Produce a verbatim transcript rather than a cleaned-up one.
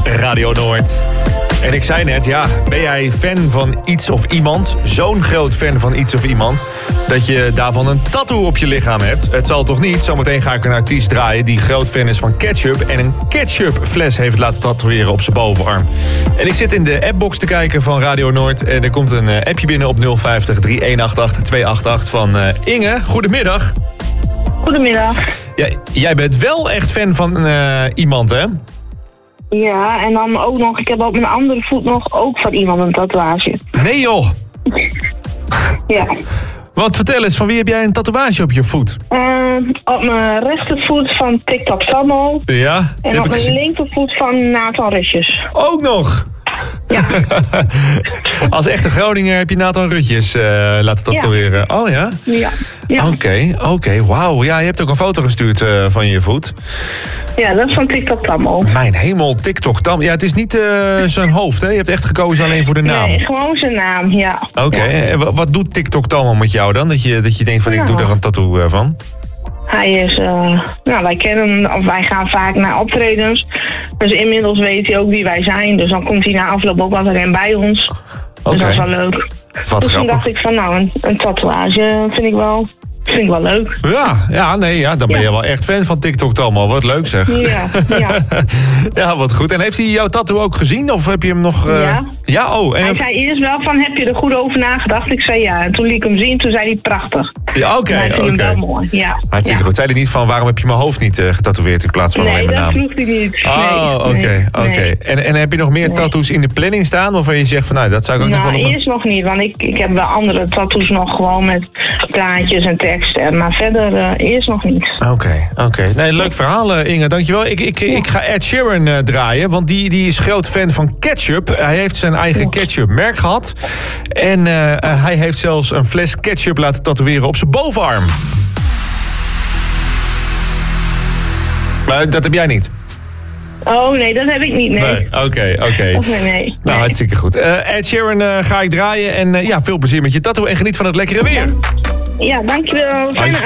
Radio Noord. En ik zei net, ja, ben jij fan van iets of iemand? Zo'n groot fan van iets of iemand dat je daarvan een tattoo op je lichaam hebt. Het zal toch niet? Zometeen ga ik een artiest draaien die groot fan is van ketchup en een ketchupfles heeft laten tatoeëren op zijn bovenarm. En ik zit in de appbox te kijken van Radio Noord en er komt een appje binnen op nul vijftig, drie een acht acht, twee acht acht van uh, Inge. Goedemiddag. Goedemiddag. Ja, jij bent wel echt fan van uh, iemand, hè? Ja, en dan ook nog, ik heb op mijn andere voet nog ook van iemand een tatoeage. Nee joh! Ja. Want vertel eens, van wie heb jij een tatoeage op je voet? Uh, op mijn rechtervoet van TikTok Tammo. Ja? En op mijn gezien... linkervoet van Nathan Rutjes. Ook nog? Ja. Als echte Groninger heb je Nathan Rutjes uh, laten tatoeëren. Ja. Oh ja? Ja. ja. Oké, okay, oké, okay, wauw. Ja, je hebt ook een foto gestuurd uh, van je voet. Ja, dat is van TikTok Tammo. Mijn hemel, TikTok Tammo. Ja, het is niet uh, zijn hoofd, hè? Je hebt echt gekozen alleen voor de naam. Nee, gewoon zijn naam, ja. Oké, okay. ja. En wat doet TikTok Tammo met jou dan? Dat je, dat je denkt van, ik nou. doe er een tattoo uh, van? Hij is, uh, nou, wij kennen hem, of wij gaan vaak naar optredens. Dus inmiddels weet hij ook wie wij zijn. Dus dan komt hij na afloop ook altijd in bij ons. Okay. Dus dat is wel leuk. Wat dus grappig. toen dacht ik van, nou, een, een tatoeage vind ik wel... Vind ik wel leuk. Ja, ja, nee, ja, dan ben je ja. wel echt fan van TikTok, Tammo. Wat leuk zeg. Ja, ja. ja, wat goed. En heeft hij jouw tattoo ook gezien? Of heb je hem nog... Uh... Ja. Ja, oh. En... Hij zei eerst wel van, heb je er goed over nagedacht? Ik zei ja. En toen liet ik hem zien, toen zei hij prachtig. Ja, oké, okay, oké. Okay. Wel mooi, ja. Hartstikke ja. goed. Zei hij niet van, waarom heb je mijn hoofd niet uh, getatoeëerd in plaats van nee, alleen mijn naam? Nee, dat vroeg hij niet. Oh, oké, nee, oké. Okay, nee. okay. En, en heb je nog meer nee. tattoos in de planning staan? Waarvan je zegt van, nou, dat zou ik ook nou, nog wel... Nou, eerst nog niet, want ik, ik heb wel andere tattoos nog gewoon met plaatjes en teksten. Maar verder... Uh, eerst nog niet. Oké, okay, oké. Okay. Nee, leuk verhaal, uh, Inge. Dankjewel. Ik, ik, ja. ik ga Ed Sheeran uh, draaien, want die, die is groot fan van ketchup. Hij heeft zijn eigen ja. ketchupmerk gehad. En uh, uh, hij heeft zelfs een fles ketchup laten tatoeëren op zijn bovenarm. Maar dat heb jij niet? Oh, nee, dat heb ik niet, nee. Nee, oké, okay, oké. Okay. Nee, nee. Nou, nee. hartstikke goed. Uh, Ed Sheeran uh, ga ik draaien. En uh, ja, veel plezier met je tattoo en geniet van het lekkere weer. Ja, dankjewel. Fijne